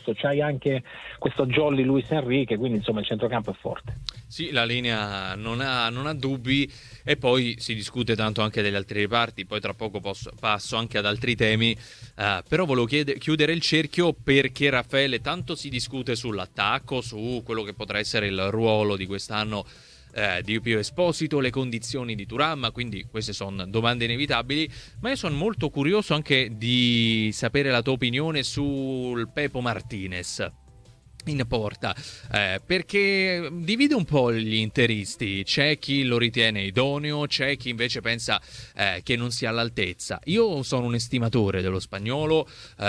posto c'hai anche questo jolly Luis Enrique, quindi insomma il centrocampo è forte. Sì, la linea non ha dubbi, e poi si discute tanto anche degli altri reparti, poi tra poco passo anche ad altri temi, però volevo chiudere il cerchio perché Raffaele tanto si discute sull'attacco, su quello che potrà essere il ruolo di quest'anno di Pio Esposito, le condizioni di Thuram, quindi queste sono domande inevitabili, ma io sono molto curioso anche di sapere la tua opinione sul Pepo Martinez in porta, perché divide un po' gli interisti. C'è chi lo ritiene idoneo, c'è chi invece pensa che non sia all'altezza. Io sono un estimatore dello spagnolo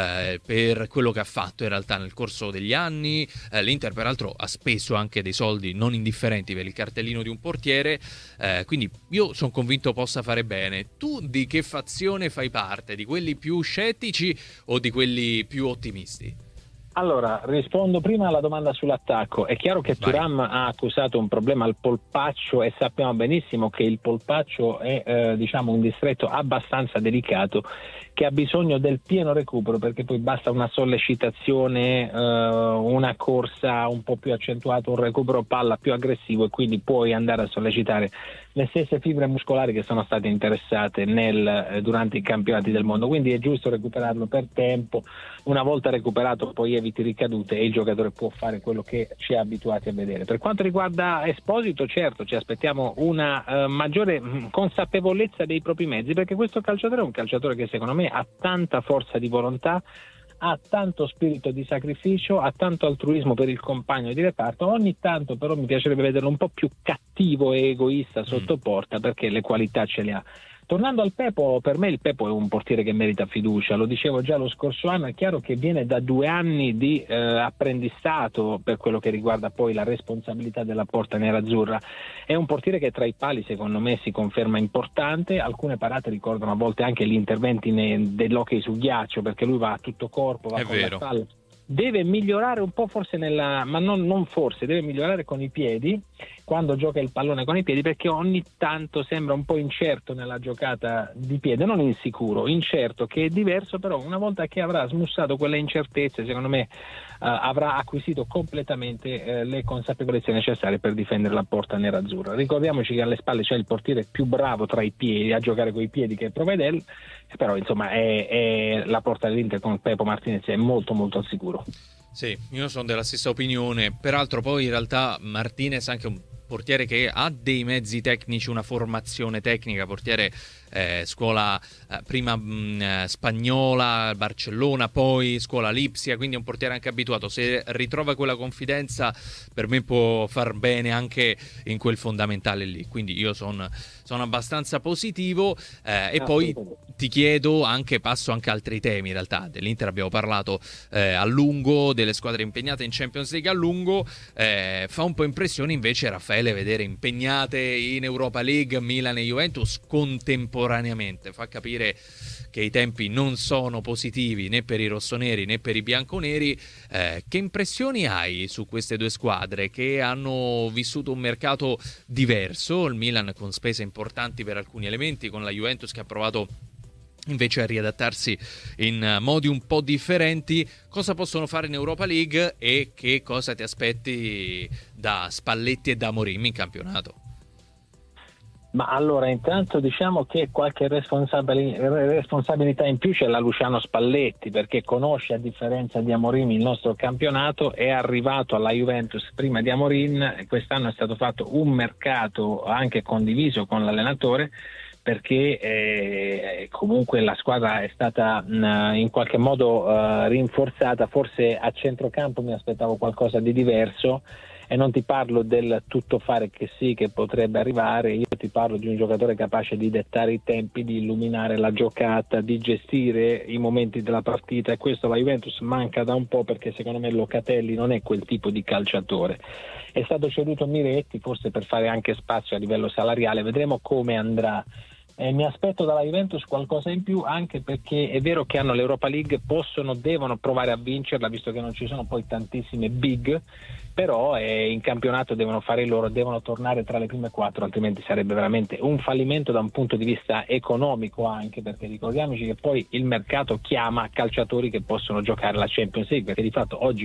per quello che ha fatto in realtà nel corso degli anni. L'Inter peraltro ha speso anche dei soldi non indifferenti per il cartellino di un portiere, quindi io sono convinto possa fare bene. Tu di che fazione fai parte? Di quelli più scettici o di quelli più ottimisti? Allora, rispondo prima alla domanda sull'attacco. È chiaro che Thuram ha accusato un problema al polpaccio e sappiamo benissimo che il polpaccio è un distretto abbastanza delicato che ha bisogno del pieno recupero, perché poi basta una sollecitazione, una corsa un po' più accentuata, un recupero palla più aggressivo, e quindi puoi andare a sollecitare le stesse fibre muscolari che sono state interessate durante i campionati del mondo. Quindi è giusto recuperarlo per tempo. Una volta recuperato poi eviti ricadute e il giocatore può fare quello che ci è abituati a vedere. Per quanto riguarda Esposito, certo ci aspettiamo una maggiore consapevolezza dei propri mezzi, perché questo calciatore è un calciatore che secondo me ha tanta forza di volontà, ha tanto spirito di sacrificio, ha tanto altruismo per il compagno di reparto. Ogni tanto però mi piacerebbe vederlo un po' più cattivo e egoista sotto porta, perché le qualità ce le ha. Tornando al Pepo, per me il Pepo è un portiere che merita fiducia, lo dicevo già lo scorso anno. È chiaro che viene da 2 anni di apprendistato per quello che riguarda poi la responsabilità della porta nerazzurra. È un portiere che tra i pali secondo me si conferma importante. Alcune parate ricordano a volte anche gli interventi dell'hockey su ghiaccio, perché lui va a tutto corpo, va con la spalla. Deve migliorare un po' forse deve migliorare con i piedi, quando gioca il pallone con i piedi, perché ogni tanto sembra un po' incerto nella giocata di piede, non insicuro, incerto, che è diverso. Però una volta che avrà smussato quelle incertezze, secondo me avrà acquisito completamente le consapevolezze necessarie per difendere la porta nerazzurra. Ricordiamoci che alle spalle c'è il portiere più bravo tra i piedi a giocare coi piedi, che è Provedel, però insomma è la porta dell'Inter con Pepo Martinez è molto molto al sicuro. Sì, io sono della stessa opinione. Peraltro poi in realtà Martinez è anche un portiere che ha dei mezzi tecnici, una formazione tecnica, portiere scuola prima spagnola, Barcellona, poi scuola Lipsia, quindi è un portiere anche abituato. Se ritrova quella confidenza, per me può far bene anche in quel fondamentale lì, quindi io sono abbastanza positivo. E poi ti chiedo passo anche altri temi. In realtà dell'Inter abbiamo parlato a lungo, delle squadre impegnate in Champions League a lungo. Fa un po' impressione invece, Raffaele, vedere impegnate in Europa League Milan e Juventus contemporaneamente. Fa capire che i tempi non sono positivi né per i rossoneri né per i bianconeri. Che impressioni hai su queste due squadre che hanno vissuto un mercato diverso? Il Milan con spese importanti per alcuni elementi, con la Juventus che ha provato invece a riadattarsi in modi un po' differenti. Cosa possono fare in Europa League e che cosa ti aspetti da Spalletti e da Amorim in campionato? Ma allora, intanto diciamo che qualche responsabilità in più c'è la Luciano Spalletti, perché conosce, a differenza di Amorim, il nostro campionato. È arrivato alla Juventus prima di Amorim. Quest'anno è stato fatto un mercato anche condiviso con l'allenatore, perché comunque la squadra è stata in qualche modo rinforzata. Forse a centrocampo mi aspettavo qualcosa di diverso, e non ti parlo del tuttofare che sì, che potrebbe arrivare. Io ti parlo di un giocatore capace di dettare i tempi, di illuminare la giocata, di gestire i momenti della partita, e questo la Juventus manca da un po', perché secondo me Locatelli non è quel tipo di calciatore. È stato ceduto Miretti, forse per fare anche spazio a livello salariale, vedremo come andrà. Mi aspetto dalla Juventus qualcosa in più, anche perché è vero che hanno l'Europa League, devono provare a vincerla, visto che non ci sono poi tantissime big, però in campionato devono fare il loro, devono tornare tra le prime 4, altrimenti sarebbe veramente un fallimento da un punto di vista economico, anche perché ricordiamoci che poi il mercato chiama calciatori che possono giocare la Champions League, perché di fatto oggi